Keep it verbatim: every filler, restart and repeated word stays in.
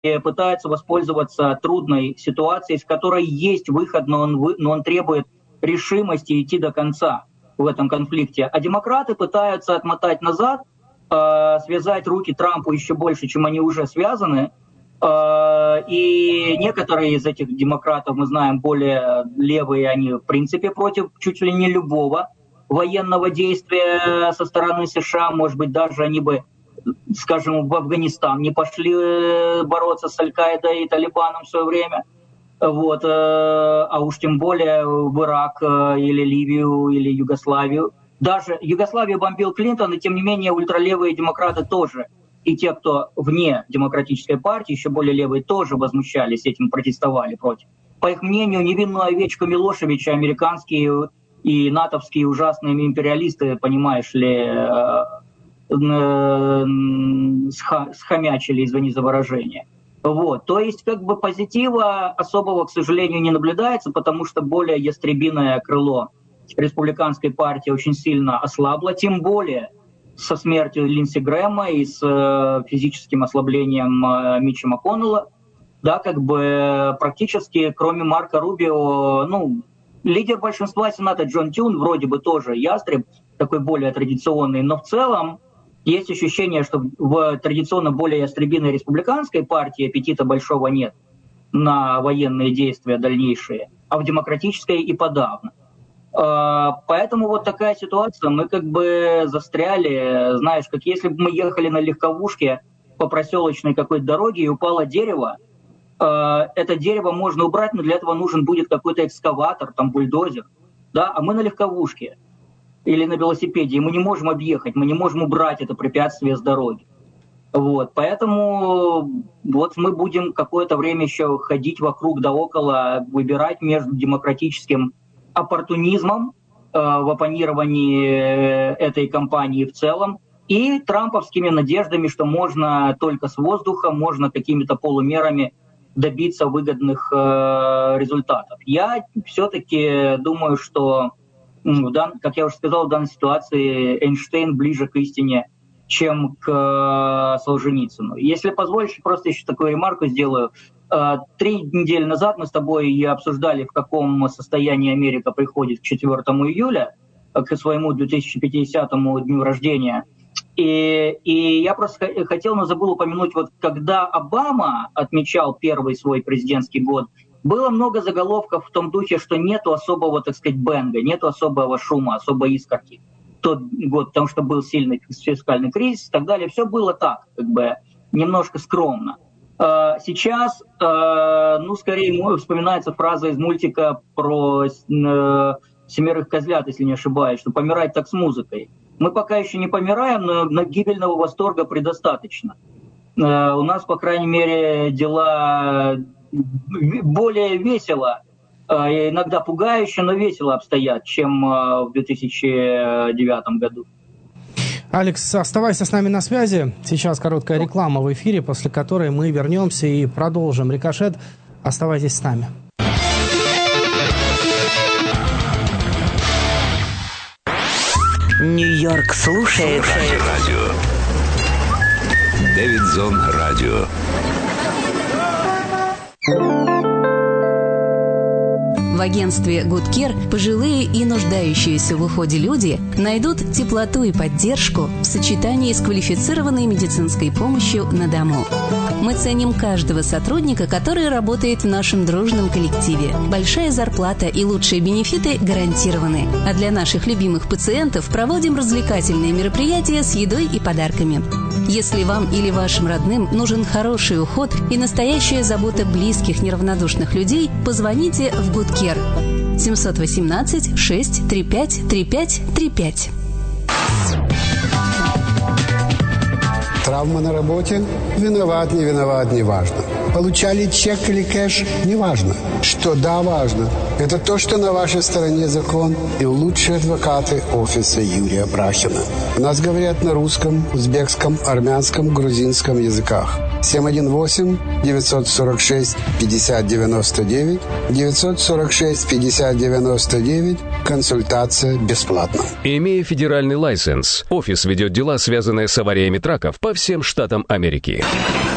пытается воспользоваться трудной ситуацией, из которой есть выход, но он, но он требует решимости идти до конца в этом конфликте. А демократы пытаются отмотать назад, э, связать руки Трампу еще больше, чем они уже связаны. Э, и некоторые из этих демократов, мы знаем, более левые, они в принципе против чуть ли не любого военного действия со стороны США. Может быть, даже они бы, скажем, в Афганистан не пошли бороться с Аль-Каидой и Талибаном в свое время. Вот, а уж тем более в Ирак или Ливию или Югославию. Даже Югославию бомбил Клинтон, и тем не менее ультралевые демократы тоже, и те, кто вне демократической партии, еще более левые, тоже возмущались этим, протестовали против. По их мнению, невинную овечку Милошевича американские и натовские ужасные империалисты, понимаешь ли, схомячили, извини за выражение. Вот. То есть как бы позитива особого, к сожалению, не наблюдается, потому что более ястребиное крыло республиканской партии очень сильно ослабло, тем более со смертью Линдси Грэма и с э, физическим ослаблением э, Митча МакКоннелла. Да, как бы практически, кроме Марко Рубио, ну, лидер большинства Сената Джон Тюн вроде бы тоже ястреб, такой более традиционный, но в целом есть ощущение, что в традиционно более ястребиной республиканской партии аппетита большого нет на военные действия дальнейшие, а в демократической и подавно. Поэтому вот такая ситуация, мы как бы застряли, знаешь, как если бы мы ехали на легковушке по проселочной какой-то дороге и упало дерево, это дерево можно убрать, но для этого нужен будет какой-то экскаватор, там бульдозер, да, а мы на легковушке или на велосипеде, и мы не можем объехать, мы не можем убрать это препятствие с дороги. Вот, поэтому вот мы будем какое-то время еще ходить вокруг да около, выбирать между демократическим оппортунизмом э, в оппонировании этой кампании в целом и трамповскими надеждами, что можно только с воздуха, можно какими-то полумерами добиться выгодных э, результатов. Я все-таки думаю, что как я уже сказал, в данной ситуации Эйнштейн ближе к истине, чем к Солженицыну. Если позволишь, просто еще такую ремарку сделаю. Три недели назад мы с тобой обсуждали, в каком состоянии Америка приходит к четвёртому июля, к своему две тысячи пятидесятому дню рождения. И, и я просто хотел, но забыл упомянуть, вот когда Обама отмечал первый свой президентский год, было много заголовков в том духе, что нету особого, так сказать, бенга, нету особого шума, особой искорки. Тот год, потому что был сильный фискальный кризис и так далее. Все было так, как бы, немножко скромно. Сейчас, ну, скорее вспоминается фраза из мультика про семерых козлят, если не ошибаюсь, что помирать так с музыкой. Мы пока еще не помираем, но, но гибельного восторга предостаточно. У нас, по крайней мере, дела более весело, иногда пугающе, но весело обстоят, чем в две тысячи девятом году. Алекс, оставайся с нами на связи. Сейчас короткая реклама в эфире, после которой мы вернемся и продолжим «Рикошет». Оставайтесь с нами. Нью-Йорк слушает радио. Дэвидсон радио. В агентстве Good Care пожилые и нуждающиеся в уходе люди найдут теплоту и поддержку в сочетании с квалифицированной медицинской помощью на дому. Мы ценим каждого сотрудника, который работает в нашем дружном коллективе. Большая зарплата и лучшие бенефиты гарантированы. А для наших любимых пациентов проводим развлекательные мероприятия с едой и подарками. Если вам или вашим родным нужен хороший уход и настоящая забота близких неравнодушных людей, позвоните в Good Care. семь один восемь шесть три пять три пять три пять. Травма на работе? Виноват, не виноват, не важно. Получали чек или кэш? Не важно. Что да, важно. Это то, что на вашей стороне закон и лучшие адвокаты офиса Юрия Брахина. У нас говорят на русском, узбекском, армянском, грузинском языках. семь один восемь девятьсот сорок шесть пятьдесят девяносто девять девятьсот сорок шесть пятьдесят девяносто девять. Консультация бесплатна. Имея федеральный лайсенс, офис ведет дела, связанные с авариями траков по всем штатам Америки.